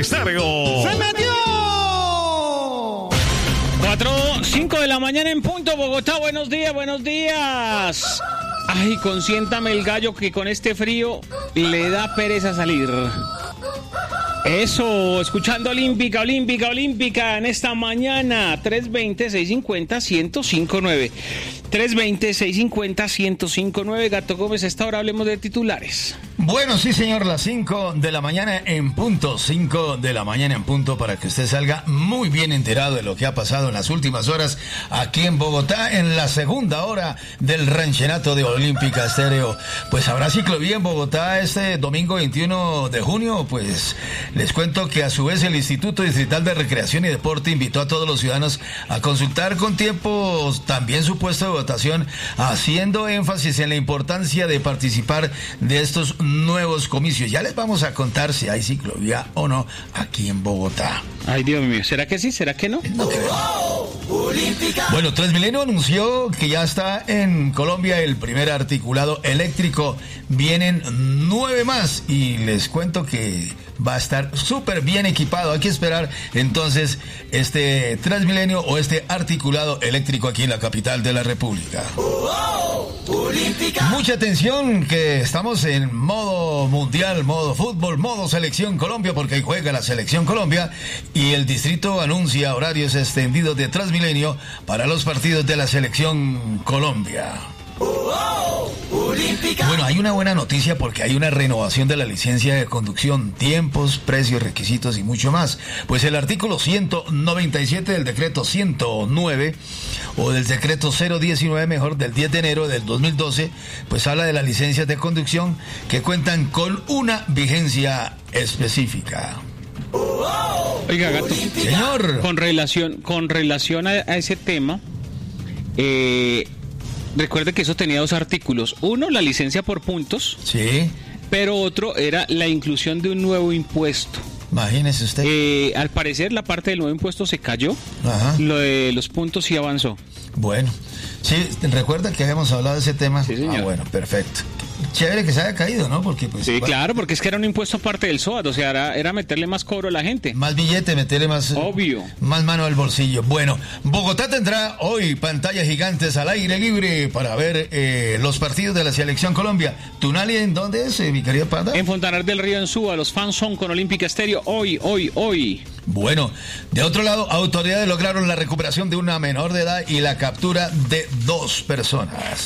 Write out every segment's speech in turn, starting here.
Estéreo. ¡Se metió! 4:05 de la mañana en punto, Bogotá. Buenos días, buenos días. Ay, consiéntame el gallo que con este frío le da pereza salir. Eso, escuchando Olímpica en esta mañana. 320-650-1059. 320-650-1059. Gato Gómez, a esta hora hablemos de titulares. Bueno, sí, señor, las 5 de la mañana en punto. 5 de la mañana en punto, para que usted salga muy bien enterado de lo que ha pasado en las últimas horas aquí en Bogotá, en la segunda hora del ranchenato de Olímpica Estéreo. Pues habrá ciclovía en Bogotá este domingo 21 de junio, pues les cuento que a su vez el Instituto Distrital de Recreación y Deporte invitó a todos los ciudadanos a consultar con tiempo también su puesto de votación, haciendo énfasis en la importancia de participar de estos nuevos comicios. Ya les vamos a contar si hay ciclovía o no aquí en Bogotá. Ay, Dios mío, ¿será que sí? ¿Será que no? No creo. Bueno, Transmilenio anunció que ya está en Colombia el primer articulado eléctrico. Vienen 9 más y les cuento que va a estar súper bien equipado. Hay que esperar entonces este Transmilenio o este articulado eléctrico aquí en la capital de la República. Mucha atención, que estamos en modo mundial, modo fútbol, modo selección Colombia, porque ahí juega la selección Colombia y el distrito anuncia horarios extendidos de Transmilenio para los partidos de la selección Colombia. Bueno, hay una buena noticia porque hay una renovación de la licencia de conducción, tiempos, precios, requisitos y mucho más. Pues el artículo 197 del decreto 109 o del decreto 019, mejor, del 10 de enero del 2012, pues habla de las licencias de conducción que cuentan con una vigencia específica. Oiga, Gato, señor, con relación a ese tema, recuerde que eso tenía 2 artículos. Uno, la licencia por puntos. Sí. Pero otro era la inclusión de un nuevo impuesto. Imagínese usted. Al parecer la parte del nuevo impuesto se cayó. Ajá. Lo de los puntos sí avanzó. Bueno, sí, recuerda que habíamos hablado de ese tema. Sí, señor. Ah, bueno, perfecto. Chévere que se haya caído, ¿no? Porque pues, sí, bueno, claro, porque es que era un impuesto aparte del SOAT, o sea, era meterle más cobro a la gente. Más billete, meterle más... Obvio. Más mano al bolsillo. Bueno, Bogotá tendrá hoy pantallas gigantes al aire libre para ver los partidos de la Selección Colombia. ¿Tunali en dónde es, mi querida Panda? En Fontanar del Río, en Suba. Los fans son con Olímpica Estéreo hoy. Bueno, de otro lado, autoridades lograron la recuperación de una menor de edad y la captura de 2 personas.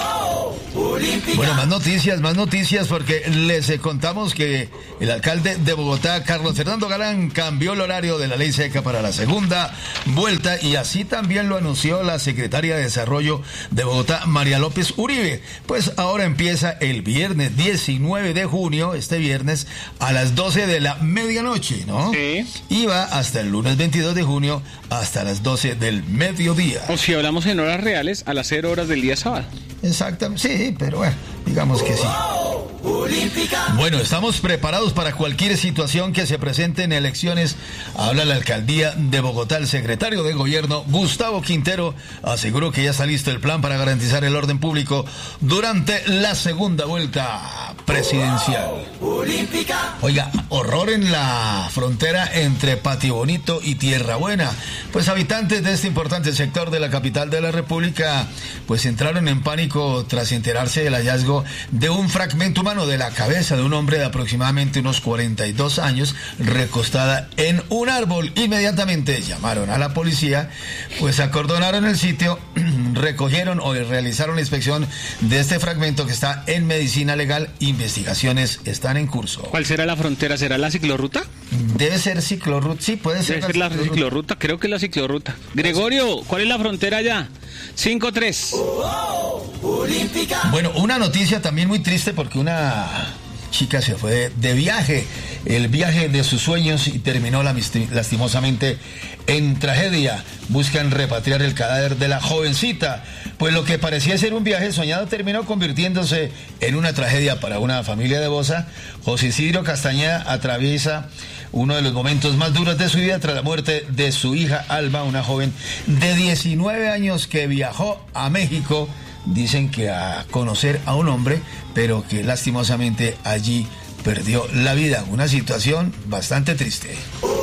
Bueno, más noticias, porque les contamos que el alcalde de Bogotá, Carlos Fernando Galán, cambió el horario de la ley seca para la segunda vuelta, y así también lo anunció la secretaria de Desarrollo de Bogotá, María López Uribe. Pues ahora empieza el viernes 19 de junio, este viernes, a las 12 de la medianoche, ¿no? Sí. Y va hasta el lunes 22 de junio, hasta las 12 del mediodía. O si hablamos en horas reales, a las 0 horas del día sábado. Exactamente, sí, pero bueno, digamos que sí. Bueno, estamos preparados para cualquier situación que se presente en elecciones. Habla la alcaldía de Bogotá. El secretario de gobierno, Gustavo Quintero, aseguró que ya está listo el plan para garantizar el orden público durante la segunda vuelta presidencial. Oiga, horror en la frontera entre Patio Bonito y Tierra Buena. Pues habitantes de este importante sector de la capital de la República pues entraron en pánico tras enterarse del hallazgo de un fragmento humano de la cabeza de un hombre de aproximadamente unos 42 años recostada en un árbol. Inmediatamente llamaron a la policía, pues acordonaron el sitio, recogieron o realizaron la inspección de este fragmento que está en medicina legal. Investigaciones están en curso. ¿Cuál será la frontera? ¿Será la ciclorruta? Debe ser ciclorruta, sí, puede ser. Debe ser la ciclorruta, creo que es la ciclorruta. Gregorio, ¿cuál es la frontera allá? 5-3. Bueno, una noticia también muy triste, porque una chica se fue de viaje, el viaje de sus sueños, y terminó lastimosamente en tragedia. Buscan repatriar el cadáver de la jovencita, pues lo que parecía ser un viaje soñado terminó convirtiéndose en una tragedia para una familia de Bosa. José Isidro Castañeda atraviesa uno de los momentos más duros de su vida tras la muerte de su hija Alba, una joven de 19 años que viajó a México, dicen que a conocer a un hombre, pero que lastimosamente allí perdió la vida. Una situación bastante triste.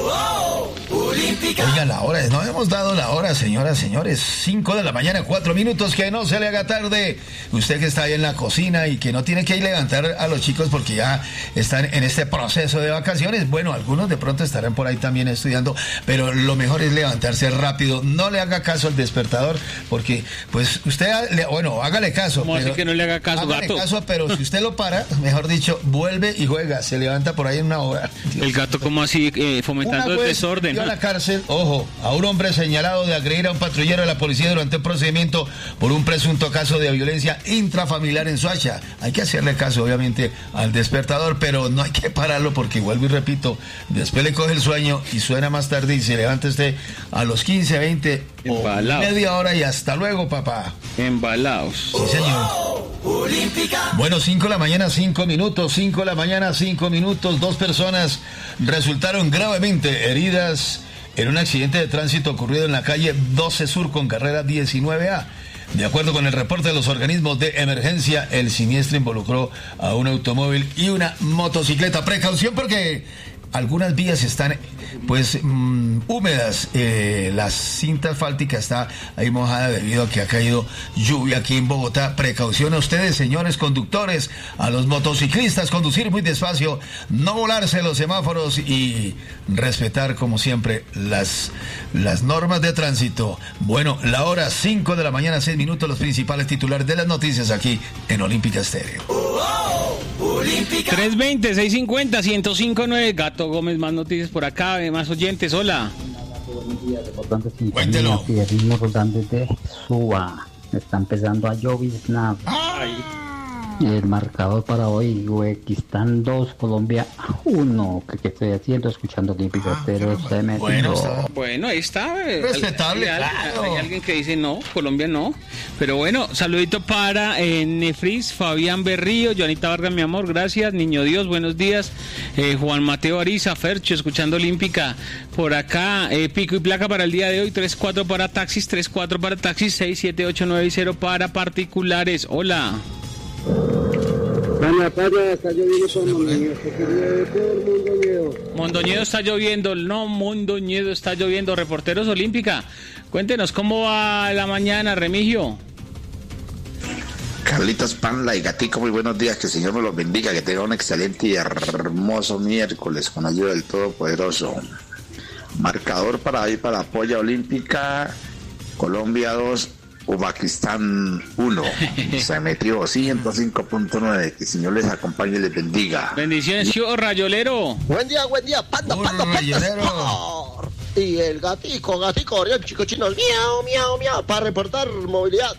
Oiga, la hora, no hemos dado la hora, señoras, señores. 5 de la mañana, 4 minutos, que no se le haga tarde. Usted que está ahí en la cocina y que no tiene que ir a levantar a los chicos porque ya están en este proceso de vacaciones. Bueno, algunos de pronto estarán por ahí también estudiando, pero lo mejor es levantarse rápido. No le haga caso al despertador porque, pues, usted, bueno, hágale caso. ¿Cómo así que no le haga caso, hágale gato? Caso, pero si usted lo para, mejor dicho, vuelve y juega. Se levanta por ahí en una hora. El gato, ¿cómo así? Fomentando el desorden. A la cárcel, ojo, a un hombre señalado de agredir a un patrullero de la policía durante un procedimiento por un presunto caso de violencia intrafamiliar en Soacha. Hay que hacerle caso, obviamente, al despertador, pero no hay que pararlo porque, vuelvo y repito, después le coge el sueño y suena más tarde y se levanta usted a los 15, 20 Embalaos. o media hora y hasta luego, papá. Embalaos. Sí, señor. Bueno, 5 de la mañana, 5 minutos, 5 de la mañana, 5 minutos. 2 personas resultaron gravemente heridas en un accidente de tránsito ocurrido en la calle 12 Sur con carrera 19A. De acuerdo con el reporte de los organismos de emergencia, el siniestro involucró a un automóvil y una motocicleta. Precaución porque algunas vías están pues húmedas, la cinta asfáltica está ahí mojada debido a que ha caído lluvia aquí en Bogotá. Precaución a ustedes, señores conductores, a los motociclistas, conducir muy despacio, no volarse los semáforos y respetar como siempre las normas de tránsito. Bueno, la hora 5 de la mañana, 6 minutos, los principales titulares de las noticias aquí en Olímpica Estéreo. 320-650-1059, Gato Gómez, más noticias por acá, más oyentes, hola. Cuéntelo. Desde Suba, está empezando a lloviznar. El marcador para hoy, Uzbekistán 2, Colombia 1. ¿Qué estoy haciendo? Escuchando Olímpica Estéreo. Bueno, ahí está. Respetable, claro. Hay alguien que dice no, Colombia no. Pero bueno, saludito para Nefris, Fabián Berrío, Joanita Vargas, mi amor, gracias. Niño Dios, buenos días. Juan Mateo Ariza, Fercho, escuchando Olímpica. Por acá, pico y placa para el día de hoy, 34 para taxis, 34 para taxis, 67890 para particulares. Hola. Está lloviendo por Mondoñedo. Mondoñedo está lloviendo, no, Mondoñedo está lloviendo. Reporteros Olímpica, cuéntenos cómo va la mañana, Remigio. Carlitos Panla y Gatico, muy buenos días, que el Señor me los bendiga, que tenga un excelente y hermoso miércoles con ayuda del Todopoderoso. Marcador para hoy para Polla Olímpica, Colombia 2, Uzbekistán 1. Se metió 105.9. Que el Señor les acompañe y les bendiga. Bendiciones, yo, Rayolero. Buen día, Panda, Sport. Y el gatico, Orión, chicos chinos, miau, para reportar movilidad.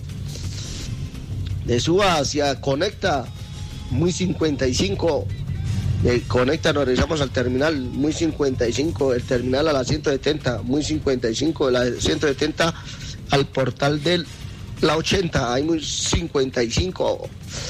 De Suba hacia Conecta, muy 55. Conecta, nos regresamos al terminal, muy 55. El terminal a la 170, muy 55. De la 170 al portal de la 80, hay muy 55.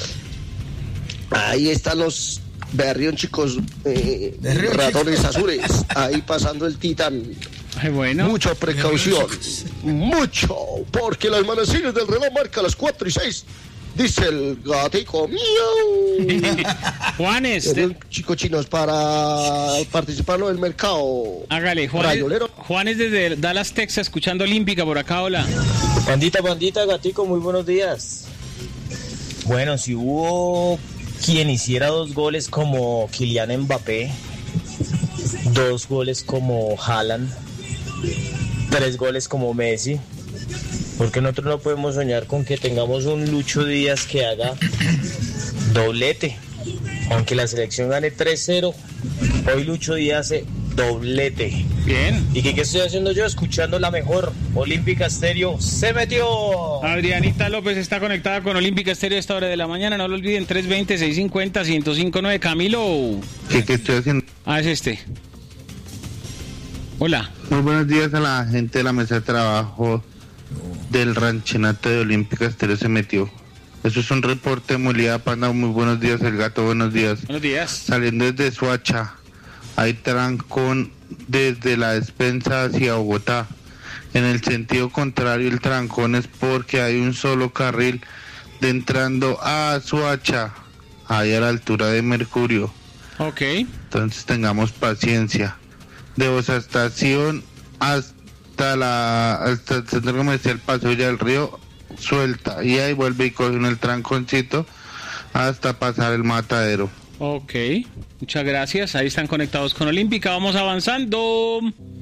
Ahí están los Berrión, chicos, ratones azules, ahí pasando el Titán. Ay, bueno. Mucha precaución, mucho, porque las manecillas del reloj marcan las 4:06. Dice el gatico, miau. Juanes. Chicos chinos, para participarlo del mercado. Hágale, Juanes desde Dallas, Texas, escuchando Olímpica por acá, hola. Bandita, gatico, muy buenos días. Bueno, si hubo quien hiciera 2 goles como Kylian Mbappé, 2 goles como Haaland, 3 goles como Messi, porque nosotros no podemos soñar con que tengamos un Lucho Díaz que haga doblete. Aunque la selección gane 3-0, hoy Lucho Díaz hace doblete. Bien. ¿Y qué estoy haciendo yo? Escuchando la mejor Olímpica Estéreo. ¡Se metió! Adrianita López está conectada con Olímpica Estéreo a esta hora de la mañana. No lo olviden, 320-650-1059. Camilo. ¿Qué estoy haciendo? Es este. Hola. Muy buenos días a la gente de la mesa de trabajo del ranchenato de Olímpica Estéreo. Se metió. Eso es un reporte de movilidad, Panda. Muy buenos días, el gato. Buenos días. Buenos días. Saliendo desde Soacha, hay trancón desde la despensa hacia Bogotá. En el sentido contrario, el trancón es porque hay un solo carril de entrando a Soacha, ahí a la altura de Mercurio. Ok. Entonces tengamos paciencia. De Bosa Estación hasta el centro comercial Paso Villa del Río, suelta. Y ahí vuelve y coge el tranconcito hasta pasar el Matadero. Ok, muchas gracias. Ahí están conectados con Olímpica. Vamos avanzando.